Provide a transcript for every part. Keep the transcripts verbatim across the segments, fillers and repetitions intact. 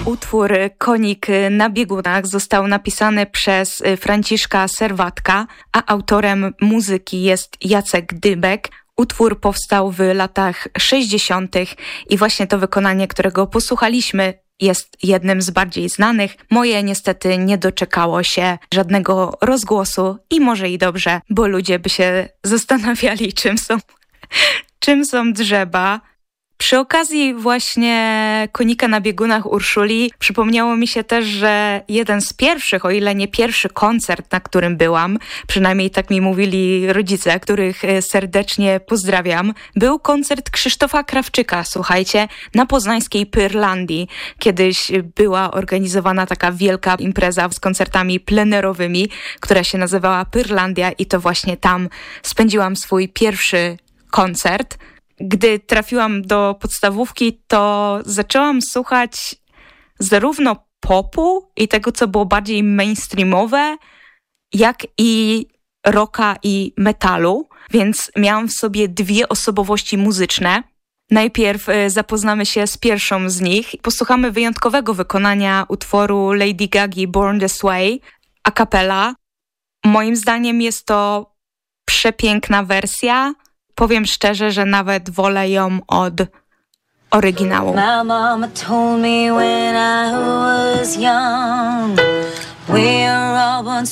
Utwór Konik na biegunach został napisany przez Franciszka Serwatka, a autorem muzyki jest Jacek Dybek. Utwór powstał w latach sześćdziesiątych i właśnie to wykonanie, którego posłuchaliśmy, jest jednym z bardziej znanych. Moje niestety nie doczekało się żadnego rozgłosu i może i dobrze, bo ludzie by się zastanawiali, czym są, czym są drzewa. Przy okazji właśnie Konika na biegunach Urszuli przypomniało mi się też, że jeden z pierwszych, o ile nie pierwszy koncert, na którym byłam, przynajmniej tak mi mówili rodzice, których serdecznie pozdrawiam, był koncert Krzysztofa Krawczyka, słuchajcie, na poznańskiej Pyrlandii. Kiedyś była organizowana taka wielka impreza z koncertami plenerowymi, która się nazywała Pyrlandia i to właśnie tam spędziłam swój pierwszy koncert. Gdy trafiłam do podstawówki, to zaczęłam słuchać zarówno popu i tego, co było bardziej mainstreamowe, jak i rocka i metalu, więc miałam w sobie dwie osobowości muzyczne. Najpierw zapoznamy się z pierwszą z nich. Posłuchamy wyjątkowego wykonania utworu Lady Gagi Born This Way a cappella. Moim zdaniem jest to przepiękna wersja. Powiem szczerze, że nawet wolę ją od oryginału. My mama told me when I was young, we're all born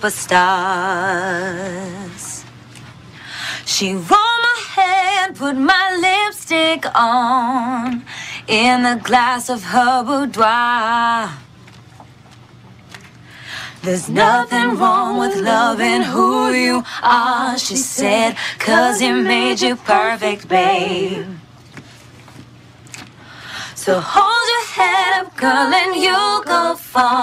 superstars. She rolled my hair and put my lipstick on in the glass of her boudoir. There's nothing wrong with loving who you are, she said, 'cause it made you perfect, babe. So hold your head up, girl, and you'll go far.